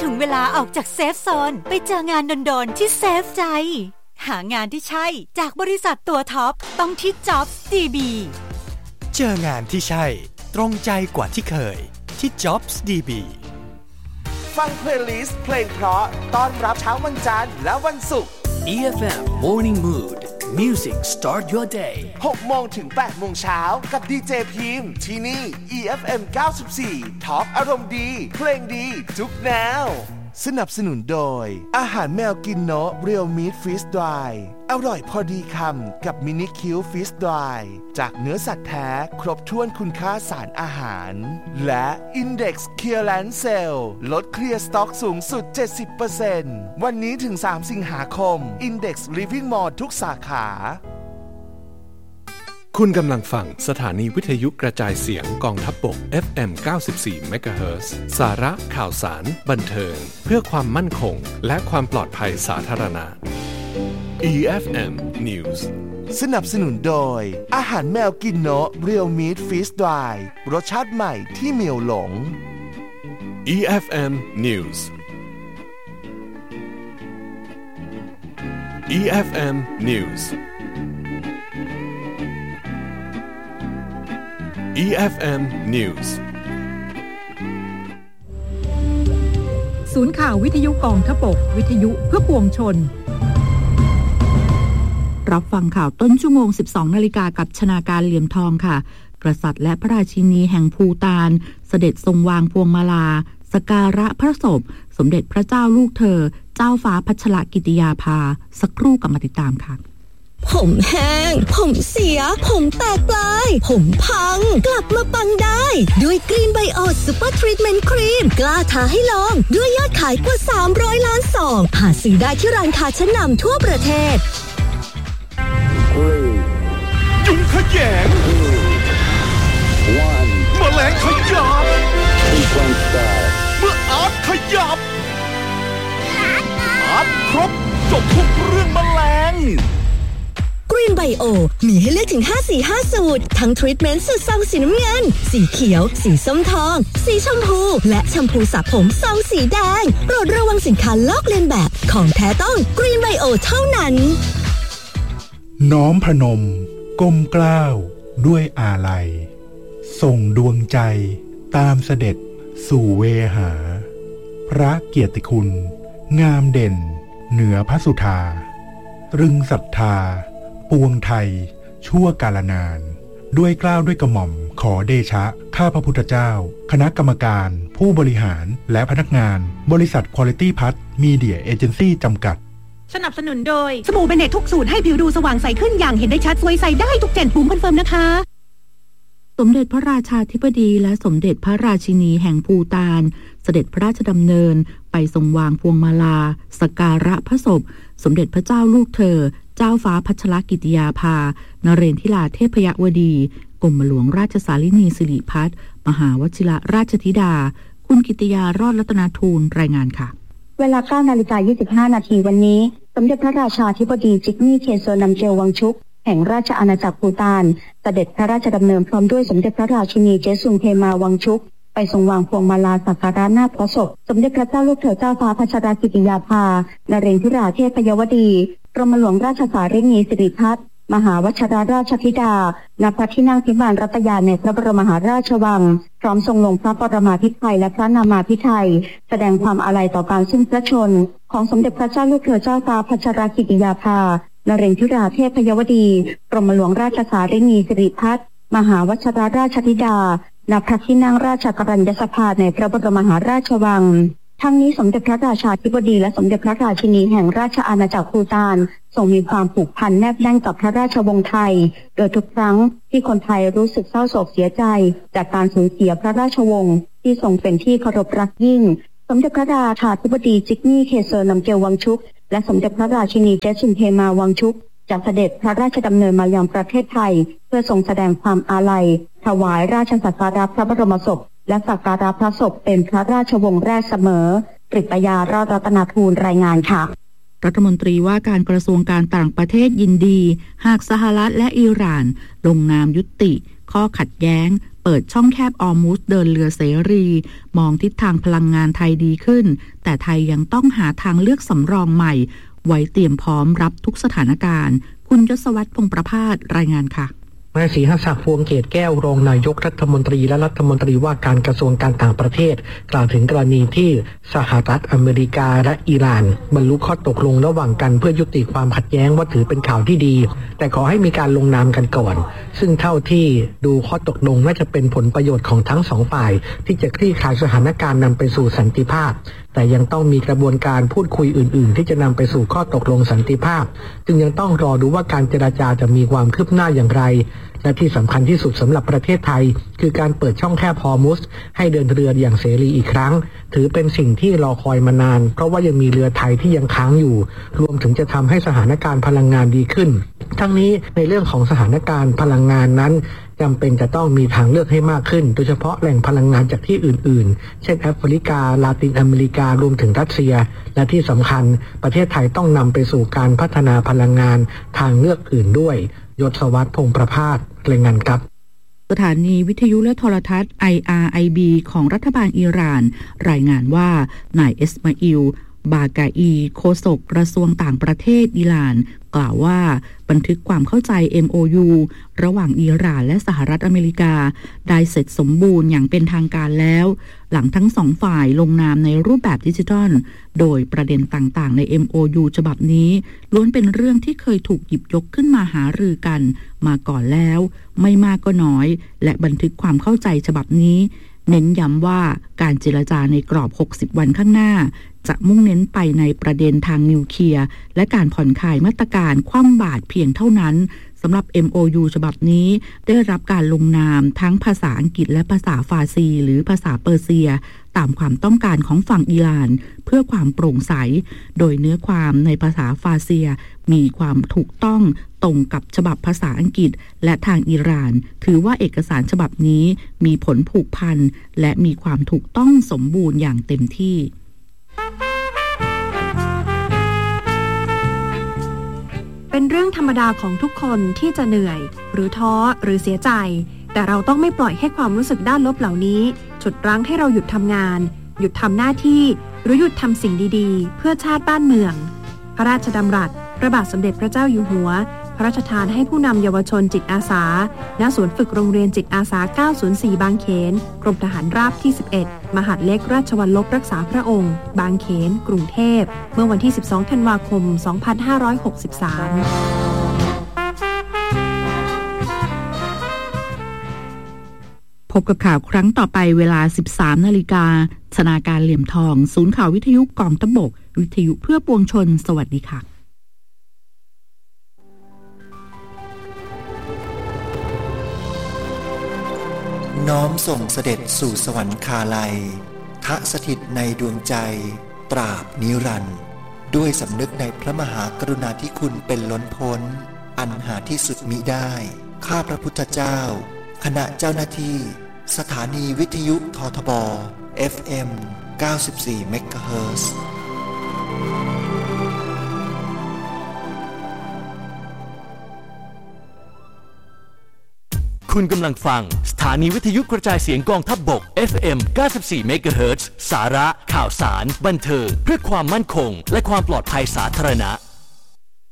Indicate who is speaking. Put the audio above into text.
Speaker 1: ถึงเวลาออกจากเซฟโซนไปเจองานโดนๆที่เซฟใจหางานที่ใช่จากบริษัทตัวท็อปต้องที่ Jobs DB
Speaker 2: เจองานที่ใช่ตรงใจกว่าที่เคยที่ Jobs DB
Speaker 3: ฟังเพลย์ลิสต์เพลงเพราะต้อนรับเช้าวันจันทร์และวันศุกร์
Speaker 4: EFM Morning Mood Music Start Your Day
Speaker 3: 6 โมงถึง 8 โมงเช้ากับดีเจพิมพ์ที่นี่ EFM 94 ท็อปอารมณ์ดีเพลงดีทุกแนวสนับสนุนโดยอาหารแมวกินโนะเรียวมีทฟิชดรายอร่อยพอดีคำกับมินิคิวฟิชดรายจากเนื้อสัตว์แท้ครบถ้วนคุณค่าสารอาหารและ Index Clearance Sale ลดเคลียร์สต็อกสูงสุด 70% วันนี้ถึง 3 สิงหาคม Index Living Mall ทุกสาขา
Speaker 5: คุณกำลังฟังสถานีวิทยุกระจายเสียงกองทัพบก FM 94 MHz สาระข่าวสารบันเทิงเพื่อความมั่นคงและความปลอดภัยสาธารณะ EFM News
Speaker 3: สนับสนุนโดยอาหารแมวกินโนะเรียวมีทฟิชดรายรสชาติใหม่ที่เหมียวหลง
Speaker 5: EFM News EFM News EFM News
Speaker 6: ศูนย์ข่าววิทยุกองทพบกวิทยุเพื่อปวงชนรับฟังข่าวต้นชั่วโมง 12 นาฬิกากับชนาการเหลี่ยมทองค่ะกษัตริย์และพระราชินีแห่งภูฏานเสด็จทรงวางพวงมาลาสการะพระศพสมเด็จพระเจ้าลูกเธอเจ้าฟ้าพัชรกิติยาภาสักครู่กลับมาติดตามค่ะ
Speaker 7: ผมแห้งผมเสียผมแตกปลายผมพังกลับมาปังได้ด้วยกรีนไบโอซูเปอร์ทรีทเมนต์ครีมกล้าท้าให้ลองด้วยยอดขายกว่า300 ล้านซองหาซื้อได้ที่ร้านค้าชั้นนำทั่วประเทศ
Speaker 3: ยุงขยงแมลงขยับเมื่ออาร์ตขยับอาร์ตครบจบทุกเรื่องแมลง
Speaker 7: กรีนไบโอมีให้เลือกถึง5-5 สูตรทั้งทรีทเมนต์สูตรซองสีน้ำเงินสีเขียวสีส้มทองสีชมพูและแชมพูสระผมซองสีแดงโปรดระวังสินค้าลอกเลียนแบบของแท้ต้องกรีนไบโอเท่านั้น
Speaker 8: น้อมพนมก้มเกล้าด้วยอาลัยส่งดวงใจตามเสด็จสู่เวหาพระเกียรติคุณงามเด่นเหนือพระสุธารึงศรัทธาปวงไทยชั่วกาลนานด้วยเกล้าด้วยกระหม่อมขอเดชะข้าพระพุทธเจ้าคณะกรรมการผู้บริหารและพนักงานบริษัท Quality Plus Media Agency จำกัด
Speaker 6: สนับสนุนโดยสบู่เบเนตทุกสูตรให้ผิวดูสว่างใสขึ้นอย่างเห็นได้ชัดสวยใสได้ทุก7ปุ่มคอนเฟิร์มนะคะสมเด็จพระราชาธิบดีและสมเด็จพระราชินีแห่งภูฏานเสด็จพระราชดำเนินไปทรงวางพวงมาลาสการะพระศพสมเด็จพระเจ้าลูกเธอเจ้าฟ้าพัชรกิติยาภานเรนทิราเทพยวดีกรมหลวงราชสารินีสิริพัฒน์มหาวชิรราชธิดาคุณกิติยารอดรัตนาทูลรายงานค่ะ
Speaker 9: เวลา 9:25 น.วันนี้สมเด็จพระราชาธิบดีจิกมี่เคโซนัมเจลวังชุกแห่งราชอาณาจักรภูฏานเสด็จพระราชดำเนินพร้อมด้วยสมเด็จพระราชินีเจสุงเพมาวังชุกไปทรงวางพวงมาลาสักการะหน้าพระศพสมเด็จพระเจ้าลูกเธอเจ้าฟ้าพัชรกิติยาภานเรนทิราเทพยวดีกรมหลวงราชสารินีสิริพัฒน์มหาวชิรราชธิดาณพระที่นั่งพิมานรัตยาในพระบรมมหาราชวังพร้อมทรงลงพระปรมาภิไธยและพระนามาภิไธยแสดงความอาลัยต่อการสิ้นพระชนม์ของสมเด็จพระเจ้าลูกเธอเจ้าฟ้าพัชรกิติยาภานเรนทิราเทพยวดีกรมหลวงราชสารินีสิริพัฒน์มหาวชิรราชธิดาณพระที่นั่งราชกรัญญสภาในพระบรมมหาราชวังทั้งนี้สมเด็จพระราชาธิบดีและสมเด็จพระราชินีแห่งราชอาณาจักรภูฏานทรงมีความผูกพันแนบแน่นกับพระราชวงศ์ไทยโดยทุกครั้งที่คนไทยรู้สึกเศร้าโศกเสียใจจากการสูญเสียพระราชวงศ์ที่ทรงเป็นที่เคารพรักยิ่งสมเด็จพระราชาธิบดีจิกมี่เคเซอร์นัมเกลวังชุกและสมเด็จพระราชินีเจสุนเพมาวังชุกจะเสด็จพระราชดำเนินมายังประเทศไทยเพื่อทรงแสดงความอาลัยถวายราชสักการะพระบรมศพและสักการะพระศพเป็นพระราชวงศ์แรกเสมอกฤตยารอดรัตนาทูลรายงานค่ะ
Speaker 6: รัฐมนตรีว่าการกระทรวงการต่างประเทศยินดีหากสหรัฐและอิหร่านลงนามยุติข้อขัดแย้งเปิดช่องแคบออร์มุสเดินเรือเสรีมองทิศทางพลังงานไทยดีขึ้นแต่ไทยยังต้องหาทางเลือกสำรองใหม่ไว้เตรียมพร้อมรับทุกสถานการณ์คุณยศวัฒน์ พงษ์ประภาสรายงานค่ะ
Speaker 10: นายศรีหศักดิ์พวงเกตแก้วรองนายกรัฐมนตรีและรัฐมนตรีว่าการกระทรวงการต่างประเทศกล่าวถึงกรณีที่สหรัฐอเมริกาและอิหร่านบรรลุข้อตกลงระหว่างกันเพื่อยุติความขัดแย้งว่าถือเป็นข่าวที่ดีแต่ขอให้มีการลงนามกันก่อนซึ่งเท่าที่ดูข้อตกลงน่าจะเป็นผลประโยชน์ของทั้งสองฝ่ายที่จะคลี่คลายสถานการณ์นำไปสู่สันติภาพแต่ยังต้องมีกระบวนการพูดคุยอื่นๆที่จะนำไปสู่ข้อตกลงสันติภาพจึงยังต้องรอดูว่าการเจรจาจะมีความคืบหน้าอย่างไรและที่สำคัญที่สุดสำหรับประเทศไทยคือการเปิดช่องแคบฮอร์มุสให้เดินเรืออย่างเสรีอีกครั้งถือเป็นสิ่งที่รอคอยมานานเพราะว่ายังมีเรือไทยที่ยังค้างอยู่รวมถึงจะทำให้สถานการณ์พลังงานดีขึ้นทั้งนี้ในเรื่องของสถานการณ์พลังงานนั้นจำเป็นจะต้องมีทางเลือกให้มากขึ้นโดยเฉพาะแหล่งพลังงานจากที่อื่นๆเช่นแอฟริกาลาตินอเมริการวมถึงรัสเซียและที่สำคัญประเทศไทยต้องนำไปสู่การพัฒนาพลังงานทางเลือกอื่นด้วยยศวัฒน์ พงษ์ประภาสรายงานครับ
Speaker 6: สถานีวิทยุและโทรทัศน์ IRIB ของรัฐบาลอิหร่านรายงานว่านายเอสมาอิล บากาอีโฆษกกระทรวงต่างประเทศอิหร่านกล่าวว่าบันทึกความเข้าใจ MOU ระหว่างอิหร่านและสหรัฐอเมริกาได้เสร็จสมบูรณ์อย่างเป็นทางการแล้วหลังทั้งสองฝ่ายลงนามในรูปแบบดิจิทัลโดยประเด็นต่างๆใน MOU ฉบับนี้ล้วนเป็นเรื่องที่เคยถูกหยิบยกขึ้นมาหารือกันมาก่อนแล้วไม่มากก็น้อยและบันทึกความเข้าใจฉบับนี้เน้นย้ำว่าการเจรจาในกรอบ60วันข้างหน้าจะมุ่งเน้นไปในประเด็นทางนิวเคลียร์และการผ่อนคลายมาตรการคว่ำบาตรเพียงเท่านั้นสำหรับ MOU ฉบับนี้ได้รับการลงนามทั้งภาษาอังกฤษและภาษาฟาร์ซีหรือภาษาเปอร์เซียตามความต้องการของฝั่งอิหร่านเพื่อความโปร่งใสโดยเนื้อความในภาษาฟาร์เซียมีความถูกต้องตรงกับฉบับภาษาอังกฤษและทางอิหร่านถือว่าเอกสารฉบับนี้มีผลผูกพันและมีความถูกต้องสมบูรณ์อย่างเต็มที่
Speaker 11: เป็นเรื่องธรรมดาของทุกคนที่จะเหนื่อยหรือท้อหรือเสียใจแต่เราต้องไม่ปล่อยให้ความรู้สึกด้านลบเหล่านี้ฉุดรั้งให้เราหยุดทำงานหยุดทำหน้าที่หรือหยุดทำสิ่งดีๆเพื่อชาติบ้านเมืองพระราชดำรัสพระบาทสมเด็จพระเจ้าอยู่หัวพระราชทานให้ผู้นำเยาวชนจิตอาสาณศูนย์ฝึกโรงเรียนจิตอาสา904บางเขนกรมทหารราบที่11มหาดเล็กราชวัลลบรักษาพระองค์บางเขนกรุงเทพเมื่อวันที่12ธันวาคม2563
Speaker 6: พบกับข่าวครั้งต่อไปเวลา 13 นาฬิกาธนาการเหลี่ยมทองศูนย์ข่าววิทยุกองทัพบกวิทยุเพื่อปวงชนสวัสดีค่ะ
Speaker 12: น้อมส่งเสด็จสู่สวรรคาลัยทะสถิตในดวงใจตราบนิรันดร์ด้วยสำนึกในพระมหากรุณาธิคุณเป็นล้นพ้นอันหาที่สุดมิได้ข้าพระพุทธเจ้าคณะเจ้าหน้าที่สถานีวิทยุททบ FM 94 เมกะเฮิรตซ์
Speaker 13: คุณกำลังฟังสถานีวิทยุกระจายเสียงกองทัพบก FM 94 เมกะเฮิรตซ์สาระข่าวสารบันเทิงเพื่อความมั่นคงและความปลอดภัยสาธารณะ